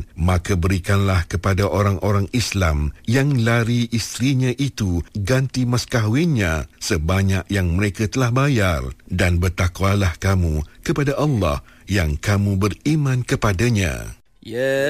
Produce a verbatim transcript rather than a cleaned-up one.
beriman, maka berikanlah kepada orang-orang Islam yang lari isterinya itu ganti mas kahwinnya sebanyak yang mereka telah bayar, dan bertakwalah kamu kepada Allah yang kamu beriman kepadanya. Ya